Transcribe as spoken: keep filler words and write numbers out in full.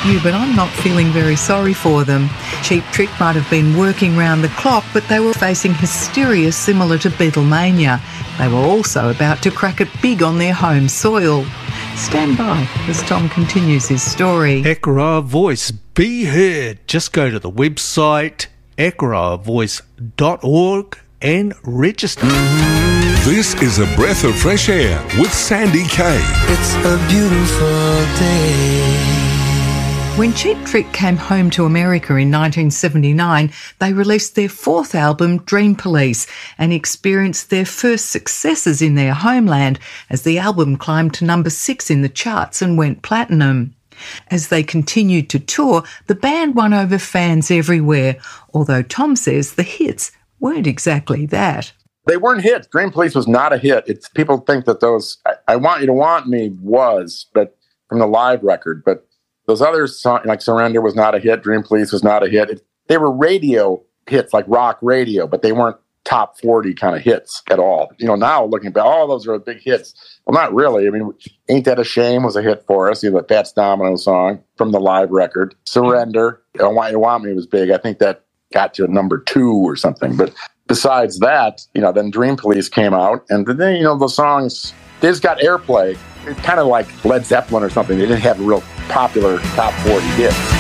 you, but I'm not feeling very sorry for them. Cheap Trick might have been working round the clock, but they were facing hysteria similar to Beatlemania. They were also about to crack it big on their home soil. Stand by as Tom continues his story. Ekara Voice, be heard. Just go to the website ekara voice dot org and register. This is a breath of fresh air with Sandy Kay. It's a beautiful day. When Cheap Trick came home to America in nineteen seventy-nine, they released their fourth album, Dream Police, and experienced their first successes in their homeland as the album climbed to number six in the charts and went platinum. As they continued to tour, the band won over fans everywhere, although Tom says the hits weren't exactly that. They weren't hits. Dream Police was not a hit. It's people think that those I, I Want You to Want Me was, but from the live record, but those other songs, like Surrender was not a hit, Dream Police was not a hit. It, they were radio hits, like rock radio, but they weren't top forty kind of hits at all. You know, now looking back, all those are big hits. Well, not really. I mean, Ain't That a Shame was a hit for us, you know, the Fats Domino song from the live record. Surrender, I Want You to Want Me was big. I think that got to a number two or something. But besides that, you know, then Dream Police came out, and then, you know, the songs, they just got airplay. It's kind of like Led Zeppelin or something. They didn't have real popular top forty hits.